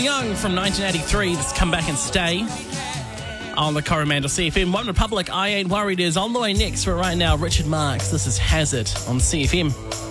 Young from 1983. Let's come back and stay on the Coromandel CFM. One Republic, I Ain't Worried is on the way next. But right now, Richard Marx, this is Hazard on CFM.